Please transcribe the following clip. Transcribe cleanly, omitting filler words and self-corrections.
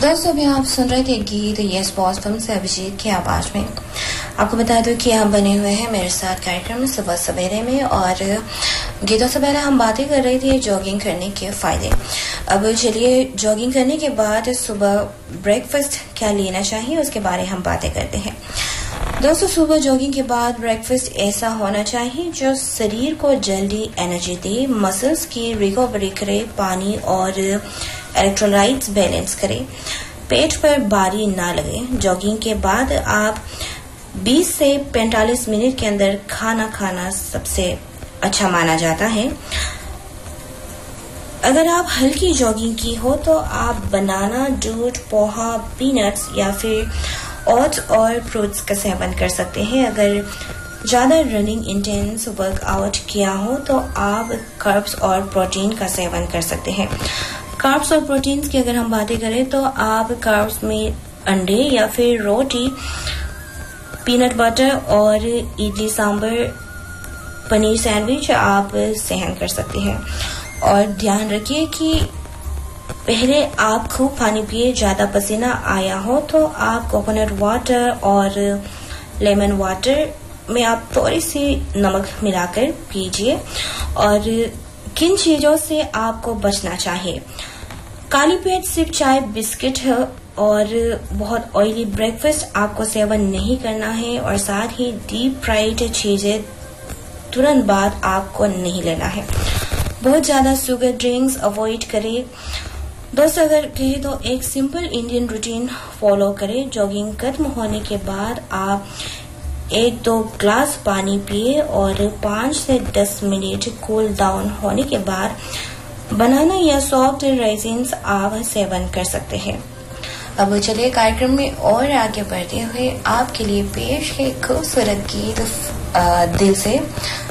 दोस्तों अभी आप सुन रहे थे गीत यस बॉस फिल्म से अभिजीत की आवाज में। आपको बता दूं कि हम बने हुए हैं मेरे साथ कार्यक्रम में सुबह सवेरे में, और गीतों से पहले हम बातें कर रहे थे जॉगिंग करने के फायदे। अब चलिए जॉगिंग करने के बाद सुबह ब्रेकफास्ट क्या लेना चाहिए उसके बारे हम बातें करते हैं। दोस्तों सुबह जॉगिंग के बाद ब्रेकफास्ट ऐसा होना चाहिए जो शरीर को जल्दी एनर्जी दे, मसल्स की रिकवरी करे, पानी और इलेक्ट्रोलाइट्स बैलेंस करे, पेट पर भारी ना लगे। जॉगिंग के बाद आप 20 से 45 मिनट के अंदर खाना खाना सबसे अच्छा माना जाता है। अगर आप हल्की जॉगिंग की हो तो आप बनाना, दूध, पोहा, पीनट्स या फिर ओट्स और फ्रूट्स का सेवन कर सकते हैं। अगर ज्यादा रनिंग इंटेंस वर्कआउट किया हो तो आप कार्ब्स और प्रोटीन का सेवन कर सकते हैं। कार्ब्स और प्रोटीन्स की अगर हम बातें करें तो आप कार्ब्स में अंडे या फिर रोटी, पीनट बटर और इडली सांभर, पनीर सैंडविच आप सेहन कर सकते हैं। और ध्यान रखिए कि पहले आप खूब पानी पिए, ज्यादा पसीना आया हो तो आप कोकोनट वाटर और लेमन वाटर में आप थोड़ी सी नमक मिलाकर पीजिए। और किन चीजों से आपको बचना चाहिए? काली पेट सिर्फ चाय, बिस्किट और बहुत ऑयली ब्रेकफास्ट आपको सेवन नहीं करना है, और साथ ही डीप फ्राइड चीजें तुरंत बाद आपको नहीं लेना है। बहुत ज्यादा शुगर ड्रिंक्स अवॉइड करें। दोस्तों अगर कहे तो एक सिंपल इंडियन रूटीन फॉलो करें। जॉगिंग खत्म होने के बाद आप 1-2 ग्लास पानी पिए और 5 से 10 मिनट कूल डाउन होने के बाद बनाना या सॉफ्ट राइसिन्स आप सेवन कर सकते हैं। अब चलिए कार्यक्रम में और आगे बढ़ते हुए आपके लिए पेश है खूबसूरत गीत दिल से।